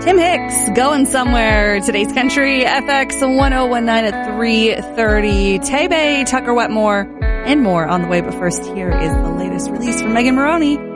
Tim Hicks, Going Somewhere. Today's Country, FX 1019 at 3:30. Tay Bay, Tucker Wetmore, and more on the way. But first, here is the latest release from Megan Moroney.